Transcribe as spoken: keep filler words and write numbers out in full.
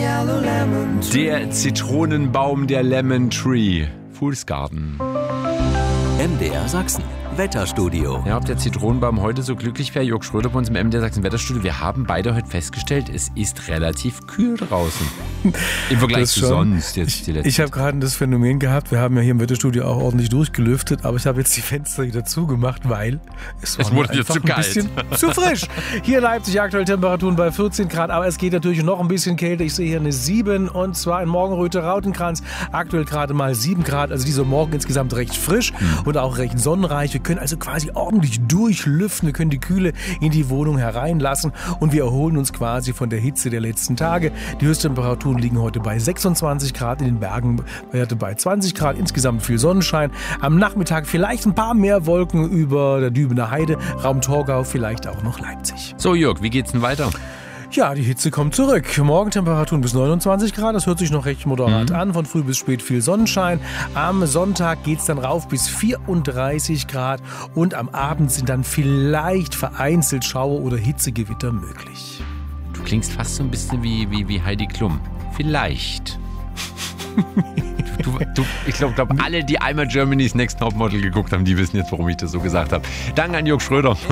Der Zitronenbaum, der Lemon Tree. Fool's Garden. M D R Sachsen. Wetterstudio. Ja, ob der Zitronenbaum heute so glücklich wäre, Jörg Schröder bei uns im M D R Sachsen Wetterstudio. Wir haben beide heute festgestellt, es ist relativ kühl draußen. Im Vergleich zu sonst jetzt die letzte Ich habe gerade das Phänomen gehabt, wir haben ja hier im Wetterstudio auch ordentlich durchgelüftet, aber ich habe jetzt die Fenster wieder zugemacht, weil es, es wurde jetzt zu kalt. Ein bisschen zu frisch. Hier in Leipzig aktuell Temperaturen bei vierzehn Grad, aber es geht natürlich noch ein bisschen kälter. Ich sehe hier eine sieben und zwar in Morgenröte Rautenkranz. Aktuell gerade mal sieben Grad, also dieser Morgen insgesamt recht frisch mhm. und auch recht sonnenreich. Wir können also quasi ordentlich durchlüften, wir können die Kühle in die Wohnung hereinlassen und wir erholen uns quasi von der Hitze der letzten Tage. Die Höchsttemperaturen liegen heute bei sechsundzwanzig Grad, in den Bergen Werte bei zwanzig Grad, insgesamt viel Sonnenschein. Am Nachmittag vielleicht ein paar mehr Wolken über der Dübener Heide, Raum Torgau, vielleicht auch noch Leipzig. So Jörg, wie geht's denn weiter? Ja, die Hitze kommt zurück. Morgentemperaturen bis neunundzwanzig Grad, das hört sich noch recht moderat mhm. an. Von früh bis spät viel Sonnenschein. Am Sonntag geht's dann rauf bis vierunddreißig Grad und am Abend sind dann vielleicht vereinzelt Schauer oder Hitzegewitter möglich. Du klingst fast so ein bisschen wie, wie, wie Heidi Klum. Vielleicht. Du, du, ich glaube, glaub, alle, die einmal Germany's Next Topmodel geguckt haben, die wissen jetzt, warum ich das so gesagt habe. Danke an Jörg Schröder.